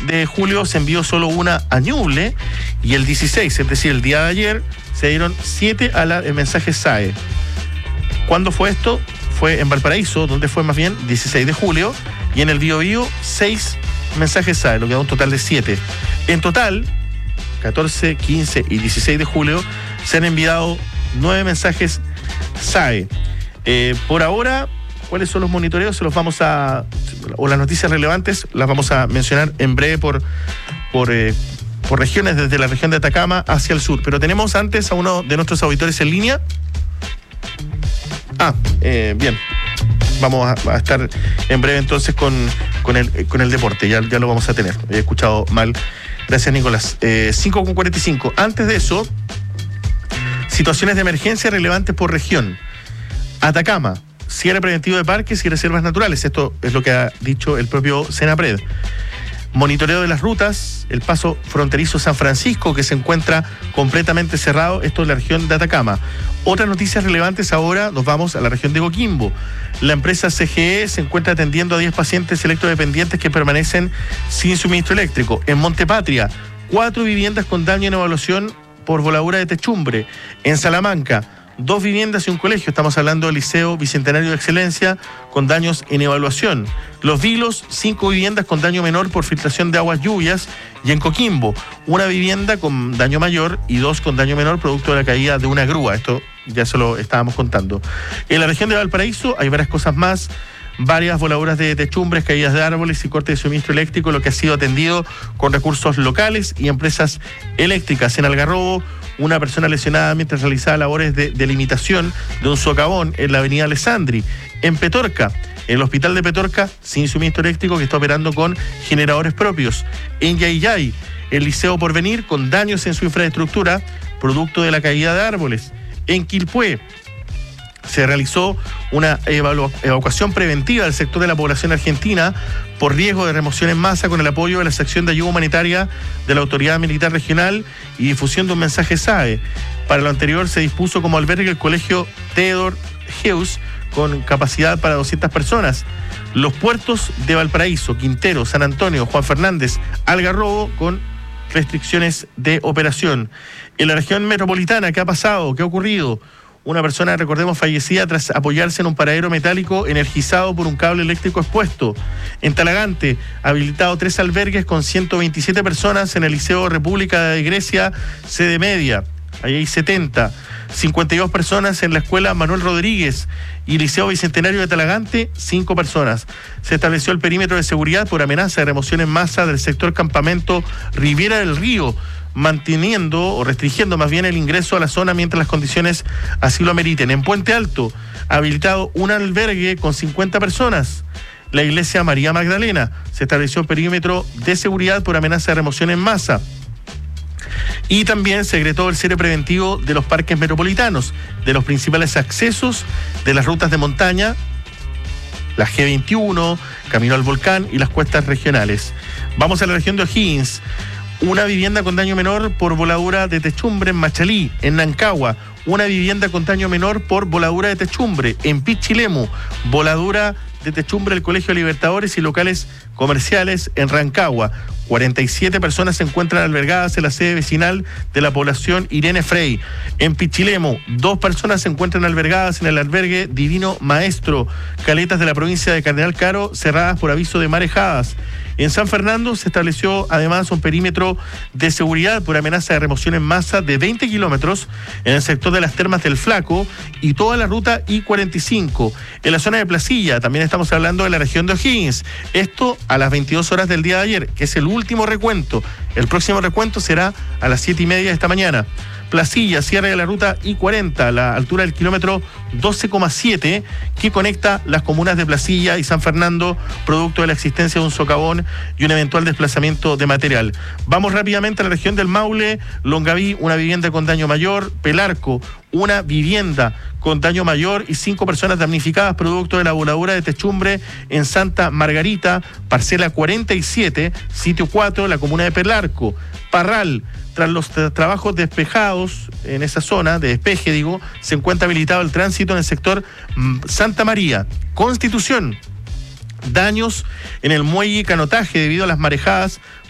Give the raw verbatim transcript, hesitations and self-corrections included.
de julio se envió solo una a Ñuble y el dieciséis, es decir, el día de ayer, se dieron siete a la, el mensaje S A E. ¿Cuándo fue esto? Fue en Valparaíso, donde fue más bien dieciséis de julio, y en el Biobío seis mensajes S A E, lo que da un total de siete. En total, catorce, quince y dieciséis de julio se han enviado nueve mensajes S A E. Eh, por ahora, ¿cuáles son los monitoreos? Se los vamos a, o las noticias relevantes, las vamos a mencionar en breve por, por, eh, por regiones, desde la región de Atacama hacia el sur. Pero tenemos antes a uno de nuestros auditores en línea. Ah, eh, bien. Vamos a, a estar en breve entonces con, con, el, con el deporte, ya, ya lo vamos a tener. He escuchado mal. Gracias, Nicolás. Eh, cinco con cuarenta y cinco. Antes de eso, situaciones de emergencia relevantes por región. Atacama, cierre preventivo de parques y reservas naturales. Esto es lo que ha dicho el propio Senapred. Monitoreo de las rutas, el paso fronterizo San Francisco, que se encuentra completamente cerrado, esto es la región de Atacama. Otras noticias relevantes ahora, nos vamos a la región de Coquimbo. La empresa C G E se encuentra atendiendo a diez pacientes electrodependientes que permanecen sin suministro eléctrico. En Montepatria, cuatro viviendas con daño en evaluación por voladura de techumbre. En Salamanca, dos viviendas y un colegio, estamos hablando del Liceo Bicentenario de Excelencia, con daños en evaluación. Los Vilos, cinco viviendas con daño menor por filtración de aguas lluvias. Y en Coquimbo, una vivienda con daño mayor y dos con daño menor producto de la caída de una grúa. Esto ya se lo estábamos contando. En la región de Valparaíso hay varias cosas más. Varias voladuras de techumbres, caídas de árboles y corte de suministro eléctrico, lo que ha sido atendido con recursos locales y empresas eléctricas. En Algarrobo, una persona lesionada mientras realizaba labores de delimitación de un socavón en la avenida Alessandri. En Petorca, en el hospital de Petorca, sin suministro eléctrico, que está operando con generadores propios. En Yayay, el Liceo Porvenir, con daños en su infraestructura, producto de la caída de árboles. En Quilpué, se realizó una evalu- evacuación preventiva del sector de la población argentina por riesgo de remoción en masa, con el apoyo de la sección de ayuda humanitaria de la Autoridad Militar Regional y difusión de un mensaje S A E. Para lo anterior se dispuso como albergue el colegio Theodor Heuss, con capacidad para doscientas personas. Los puertos de Valparaíso, Quintero, San Antonio, Juan Fernández, Algarrobo, con restricciones de operación. En la región metropolitana, ¿qué ha pasado? ¿Qué ha ocurrido? Una persona, recordemos, fallecida tras apoyarse en un paradero metálico energizado por un cable eléctrico expuesto. En Talagante, habilitado tres albergues con ciento veintisiete personas en el Liceo República de Grecia, sede media. Ahí hay setenta. cincuenta y dos personas en la Escuela Manuel Rodríguez y Liceo Bicentenario de Talagante, cinco personas. Se estableció el perímetro de seguridad por amenaza de remoción en masa del sector Campamento Riviera del Río, manteniendo o restringiendo más bien el ingreso a la zona mientras las condiciones así lo ameriten. En Puente Alto, habilitado un albergue con cincuenta personas. La iglesia María Magdalena, se estableció perímetro de seguridad por amenaza de remoción en masa. Y también se decretó el cierre preventivo de los parques metropolitanos, de los principales accesos de las rutas de montaña, la G veintiuno, Camino al Volcán y las cuestas regionales. Vamos a la región de O'Higgins. Una vivienda con daño menor por voladura de techumbre en Machalí. En Nancagua, una vivienda con daño menor por voladura de techumbre. En Pichilemu, voladura de techumbre del Colegio Libertadores y locales comerciales en Rancagua. cuarenta y siete personas se encuentran albergadas en la sede vecinal de la población Irene Frey. En Pichilemu, dos personas se encuentran albergadas en el albergue Divino Maestro. Caletas de la provincia de Cardenal Caro cerradas por aviso de marejadas. En San Fernando se estableció además un perímetro de seguridad por amenaza de remoción en masa de veinte kilómetros en el sector de las Termas del Flaco y toda la ruta I cuarenta y cinco. En la zona de Placilla también estamos hablando de la región de O'Higgins. Esto a las veintidós horas del día de ayer, que es el último recuento. El próximo recuento será a las siete y media de esta mañana. Placilla, cierre de la ruta I cuarenta a la altura del kilómetro doce coma siete, que conecta las comunas de Placilla y San Fernando, producto de la existencia de un socavón y un eventual desplazamiento de material. Vamos rápidamente a la región del Maule. Longaví, una vivienda con daño mayor. Pelarco, una vivienda con daño mayor y cinco personas damnificadas producto de la voladura de techumbre en Santa Margarita, parcela cuarenta y siete, sitio cuatro, la comuna de Pelarco. Parral, tras los tra- trabajos despejados en esa zona, de despeje digo, se encuentra habilitado el tránsito en el sector mm, Santa María. Constitución, daños en el muelle y canotaje debido a las marejadas